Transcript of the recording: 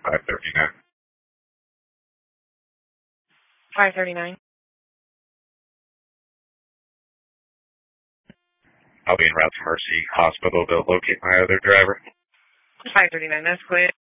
539. 539. I'll be en route to Mercy Hospital to locate my other driver. 539, that's clear.